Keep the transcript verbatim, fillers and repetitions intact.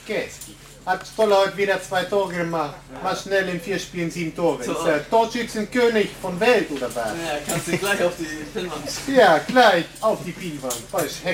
Käski. Hat Stoller heute wieder zwei Tore gemacht. Mal schnell in vier Spielen sieben Tore. Ist der Torschützenkönig von Welt oder was? Ja, kannst du gleich auf die Pinnwand. Ja, gleich auf die Pinnwand.